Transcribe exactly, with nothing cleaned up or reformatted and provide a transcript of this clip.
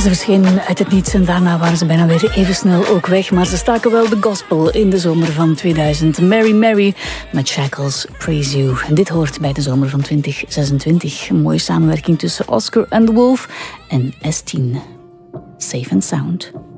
Ze verschenen uit het niets en daarna waren ze bijna weer even snel ook weg. Maar ze staken wel de gospel in de zomer van tweeduizend. Mary Mary met Shackles Praise You. En dit hoort bij de zomer van twintig zesentwintig. Een mooie samenwerking tussen Oscar and the Wolf en S tien. Safe and Sound.